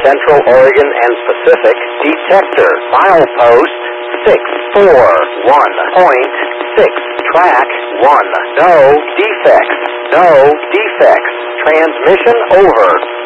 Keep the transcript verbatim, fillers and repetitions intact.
Central Oregon and Pacific detector. Milepost six four one point six. Track one. No defects. No defects. Transmission over.